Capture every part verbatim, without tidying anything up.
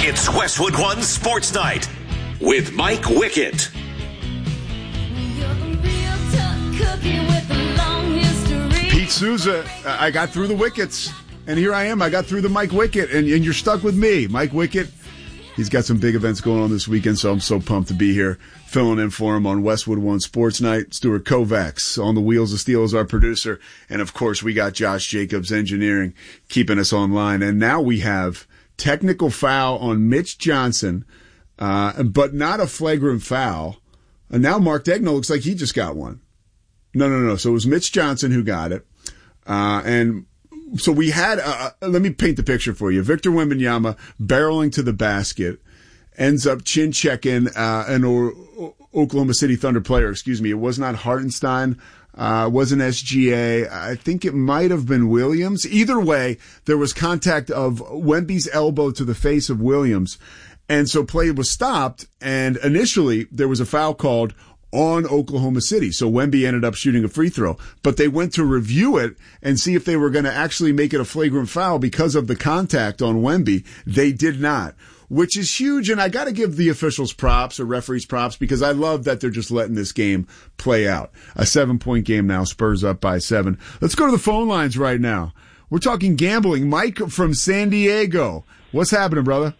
It's Westwood One Sports Night with Mike Wickett. Pete Souza, I got through the wickets, and here I am. I got through the Mike Wickett, and, and you're stuck with me. Mike Wickett, he's got some big events going on this weekend, so I'm so pumped to be here, filling in for him on Westwood One Sports Night. Stuart Kovacs on the wheels of steel is our producer, and of course we got Josh Jacobs Engineering keeping us online. And now we have technical foul on Mitch Johnson, uh, but not a flagrant foul. And now Mark Daigneault looks like he just got one. No, no, no. So it was Mitch Johnson who got it. Uh, and so we had, uh, let me paint the picture for you. Victor Wembanyama barreling to the basket, ends up chin checking, uh, an o- o- Oklahoma City Thunder player, excuse me. It was not Hartenstein, uh, wasn't S G A. I think it might have been Williams. Either way, there was contact of Wemby's elbow to the face of Williams. And so play was stopped. And initially there was a foul called on Oklahoma City. So Wemby ended up shooting a free throw, but they went to review it and see if they were going to actually make it a flagrant foul because of the contact on Wemby. They did not, which is huge. And I got to give the officials props or referees props because I love that they're just letting this game play out. A seven point game now, Spurs up by seven. Let's go to the phone lines right now. We're talking gambling. Mike from San Diego. What's happening, brother?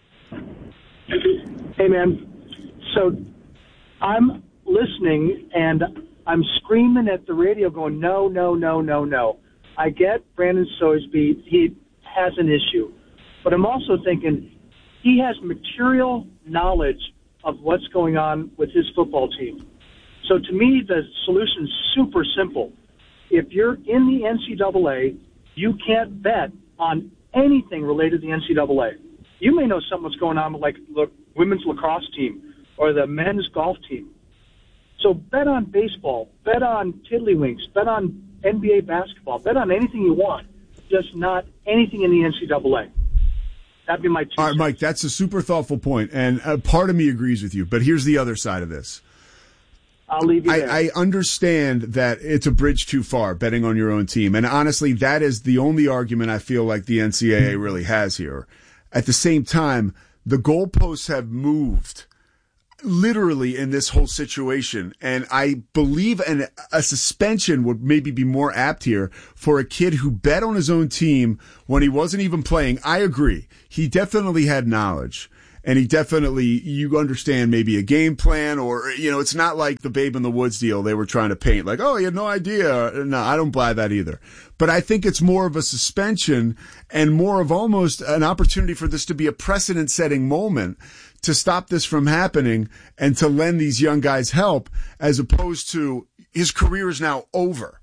Hey, man. So I'm listening, and I'm screaming at the radio going, no, no, no, no, no. I get Brandon Soisby. He has an issue. But I'm also thinking he has material knowledge of what's going on with his football team. So to me, the solution is super simple. If you're in the N C double A, you can't bet on anything related to the N C double A. You may know something what's going on with, like, the women's lacrosse team or the men's golf team. So bet on baseball, bet on tiddlywinks, bet on N B A basketball, bet on anything you want, just not anything in the N C double A. That'd be my two All right, cents. Mike, that's a super thoughtful point, and a part of me agrees with you, but here's the other side of this. I'll leave you there. I, I understand that it's a bridge too far, betting on your own team, and honestly, that is the only argument I feel like the N C double A really has here. At the same time, the goalposts have moved literally in this whole situation. And I believe an, a suspension would maybe be more apt here for a kid who bet on his own team when he wasn't even playing. I agree. He definitely had knowledge. And he definitely, you understand maybe a game plan or, you know, it's not like the Babe in the Woods deal they were trying to paint. Like, oh, he had no idea. No, I don't buy that either. But I think it's more of a suspension and more of almost an opportunity for this to be a precedent-setting moment to stop this from happening and to lend these young guys help as opposed to his career is now over.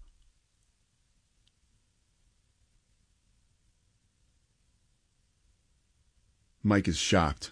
Mike is shocked.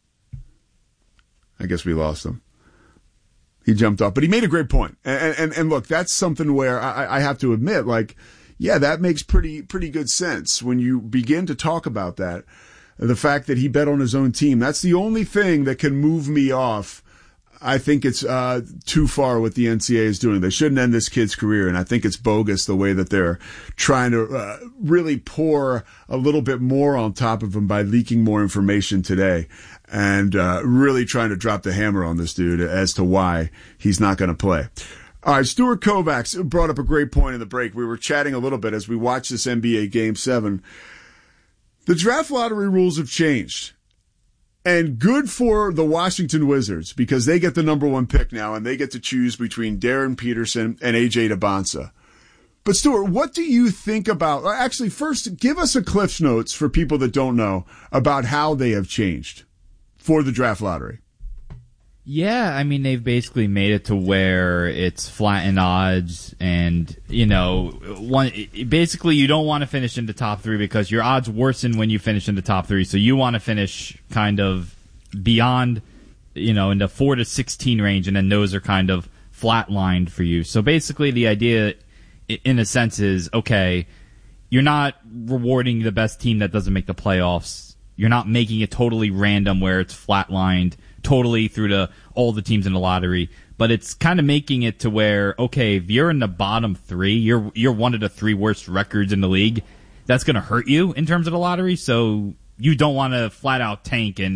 I guess we lost him. He jumped off, but he made a great point. And, and, and look, that's something where I, I have to admit, like, yeah, that makes pretty, pretty good sense when you begin to talk about that. The fact that he bet on his own team, that's the only thing that can move me off. I think it's uh, too far what the N C double A is doing. They shouldn't end this kid's career, and I think it's bogus the way that they're trying to uh, really pour a little bit more on top of him by leaking more information today and uh, really trying to drop the hammer on this dude as to why he's not going to play. All right, Stuart Kovacs brought up a great point in the break. We were chatting a little bit as we watched this N B A Game seven. The draft lottery rules have changed. And good for the Washington Wizards because they get the number one pick now and they get to choose between Darren Peterson and A J Debonsa. But Stuart, what do you think about, or actually first give us a Cliff's Notes for people that don't know about how they have changed for the draft lottery. Yeah, I mean, they've basically made it to where it's flattened odds and, you know, one basically you don't want to finish in the top three because your odds worsen when you finish in the top three. So you want to finish kind of beyond, you know, in the four to sixteen range, and then those are kind of flatlined for you. So basically the idea, in a sense, is, okay, you're not rewarding the best team that doesn't make the playoffs. You're not making it totally random where it's flatlined totally through to all the teams in the lottery, but it's kind of making it to where, okay, if you're in the bottom three, you're you're one of the three worst records in the league, that's going to hurt you in terms of the lottery, so you don't want to flat out tank and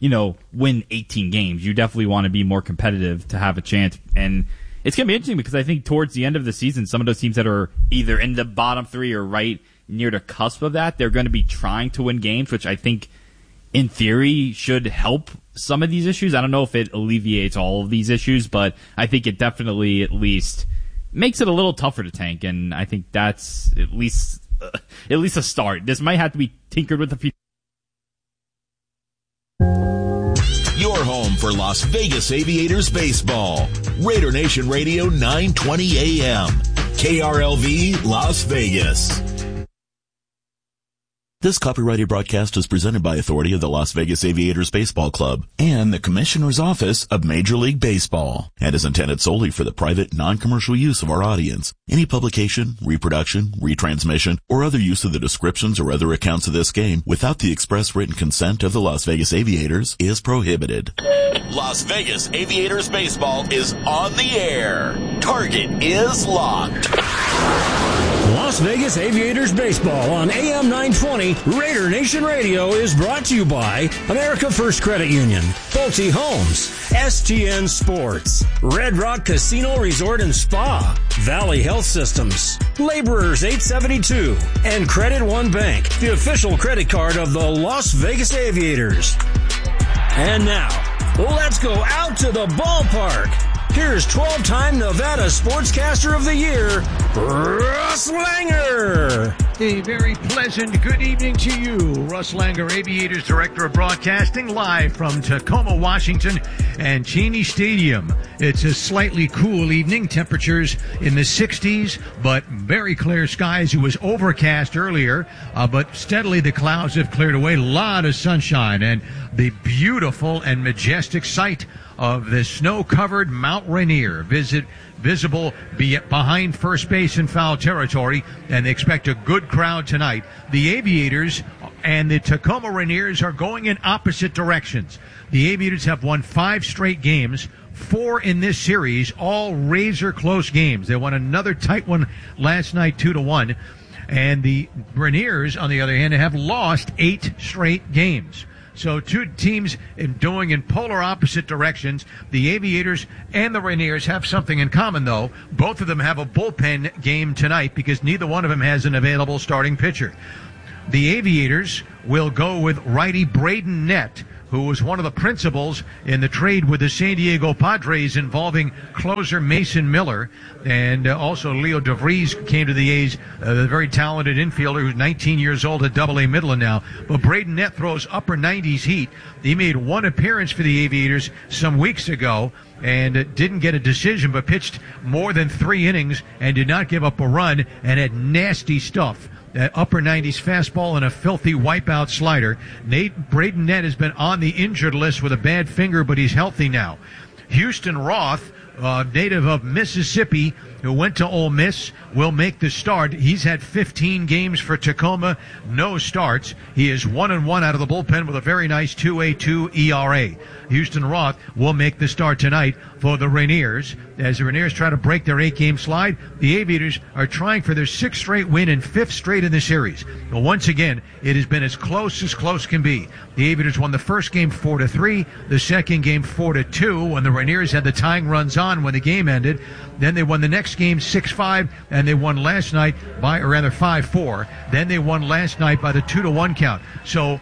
you know, win eighteen games. You definitely want to be more competitive to have a chance. And it's going to be interesting because I think towards the end of the season, some of those teams that are either in the bottom three or right near the cusp of that, they're going to be trying to win games, which I think in theory should help some of these issues. I don't know if it alleviates all of these issues, but I think it definitely at least makes it a little tougher to tank, and I think that's at least uh, at least a start. This might have to be tinkered with a few. Your home for Las Vegas Aviators baseball. Raider Nation Radio nine twenty A M. K R L V Las Vegas. This copyrighted broadcast is presented by authority of the Las Vegas Aviators Baseball Club and the Commissioner's Office of Major League Baseball and is intended solely for the private, non-commercial use of our audience. Any publication, reproduction, retransmission, or other use of the descriptions or other accounts of this game without the express written consent of the Las Vegas Aviators is prohibited. Las Vegas Aviators Baseball is on the air. Target is locked. Las Vegas Aviators Baseball on A M nine twenty Raider Nation Radio is brought to you by America First Credit Union, Pulte Homes, S T N Sports, Red Rock Casino Resort and Spa, Valley Health Systems, Laborers eight seventy-two, and Credit One Bank, the official credit card of the Las Vegas Aviators. And now, let's go out to the ballpark. Here's twelve-time Nevada Sportscaster of the Year, Russ Langer. A very pleasant good evening to you. Russ Langer, Aviators Director of Broadcasting, live from Tacoma, Washington, and Cheney Stadium. It's a slightly cool evening, temperatures in the sixties, but very clear skies. It was overcast earlier, uh, but steadily the clouds have cleared away. A lot of sunshine and the beautiful and majestic sight of the snow-covered Mount Rainier. Visit visible be behind first base in foul territory, and they expect a good crowd tonight. The Aviators and the Tacoma Rainiers are going in opposite directions. The Aviators have won five straight games, four in this series, all razor-close games. They won another tight one last night, two to one. And the Rainiers, on the other hand, have lost eight straight games. So two teams in going in polar opposite directions. The Aviators and the Rainiers have something in common, though. Both of them have a bullpen game tonight because neither one of them has an available starting pitcher. The Aviators will go with righty Braden Nett, who was one of the principals in the trade with the San Diego Padres involving closer Mason Miller. And uh, also Leo DeVries came to the A's, uh, the very talented infielder who's nineteen years old at Double A Midland now. But Braden Nett throws upper nineties heat. He made one appearance for the Aviators some weeks ago and uh, didn't get a decision, but pitched more than three innings and did not give up a run and had nasty stuff. That upper nineties fastball and a filthy wipeout slider. Nate Braden Nett has been on the injured list with a bad finger, but he's healthy now. Houston Roth, uh, native of Mississippi, who went to Ole Miss, will make the start. He's had fifteen games for Tacoma, no starts. He is one and one out of the bullpen with a very nice two point eight two E R A. Houston Roth will make the start tonight for the Rainiers. As the Rainiers try to break their eight-game slide, the Aviators are trying for their sixth straight win and fifth straight in the series. But once again, it has been as close as close can be. The Aviators won the first game four to three, the second game four to two when the Rainiers had the tying runs on when the game ended. Then they won the next game six five, and they won last night by, or rather five four. Then they won last night by the two to one count. So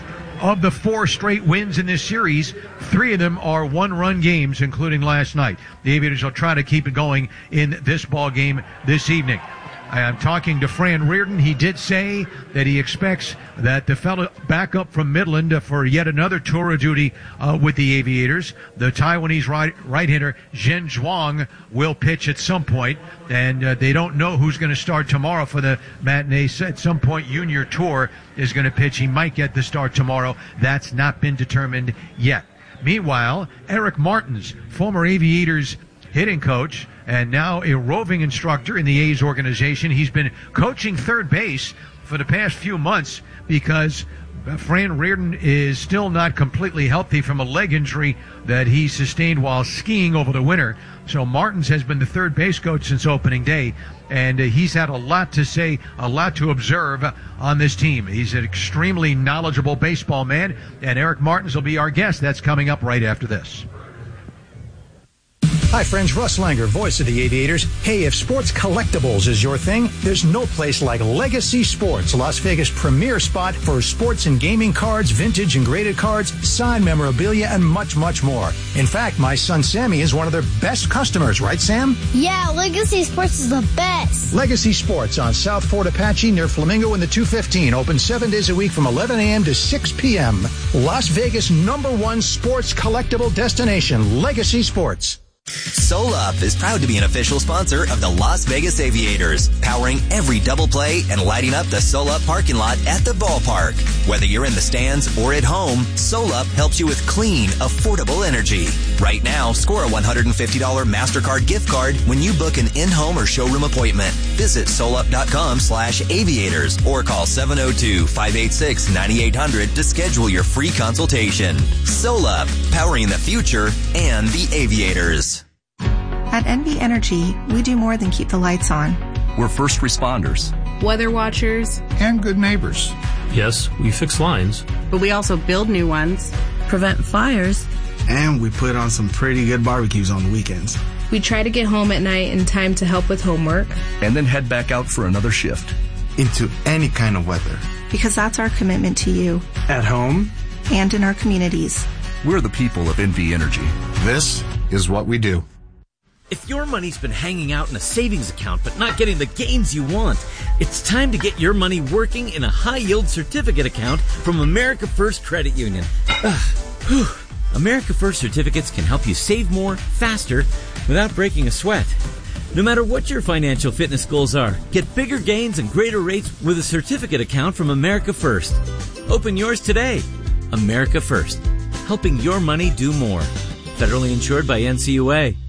of the four straight wins in this series, three of them are one-run games, including last night. The Aviators will try to keep it going in this ball game this evening. I'm talking to Fran Reardon. He did say that he expects that the fellow back up from Midland for yet another tour of duty uh, with the Aviators. The Taiwanese right, right-hander Zhen Zhuang will pitch at some point, and uh, they don't know who's going to start tomorrow for the matinee. At some point, Junior Tour is going to pitch. He might get the start tomorrow. That's not been determined yet. Meanwhile, Eric Martins, former Aviators hitting coach, and now a roving instructor in the A's organization. He's been coaching third base for the past few months because uh, Fran Reardon is still not completely healthy from a leg injury that he sustained while skiing over the winter. So Martins has been the third base coach since opening day, and uh, he's had a lot to say, a lot to observe on this team. He's an extremely knowledgeable baseball man, and Eric Martins will be our guest. That's coming up right after this. Hi friends, Russ Langer, voice of the Aviators. Hey, if sports collectibles is your thing, there's no place like Legacy Sports, Las Vegas' premier spot for sports and gaming cards, vintage and graded cards, signed memorabilia, and much, much more. In fact, my son Sammy is one of their best customers, right Sam? Yeah, Legacy Sports is the best. Legacy Sports on South Fort Apache near Flamingo in the two fifteen. Open seven days a week from eleven a.m. to six p.m. Las Vegas' number one sports collectible destination, Legacy Sports. SolUp is proud to be an official sponsor of the Las Vegas Aviators, powering every double play and lighting up the SolUp parking lot at the ballpark. Whether you're in the stands or at home, SolUp helps you with clean, affordable energy. Right now, score a one hundred fifty dollars MasterCard gift card when you book an in-home or showroom appointment. Visit solup.com slash aviators or call seven oh two, five eight six, nine eight hundred to schedule your free consultation. SolUp, powering the future and the Aviators. At N V Energy, we do more than keep the lights on. We're first responders, weather watchers, and good neighbors. Yes, we fix lines, but we also build new ones, prevent fires, and we put on some pretty good barbecues on the weekends. We try to get home at night in time to help with homework, and then head back out for another shift. Into any kind of weather. Because that's our commitment to you. At home. And in our communities. We're the people of N V Energy. This is what we do. If your money's been hanging out in a savings account but not getting the gains you want, it's time to get your money working in a high-yield certificate account from America First Credit Union. America First certificates can help you save more, faster, without breaking a sweat. No matter what your financial fitness goals are, get bigger gains and greater rates with a certificate account from America First. Open yours today. America First, helping your money do more. Federally insured by N C U A.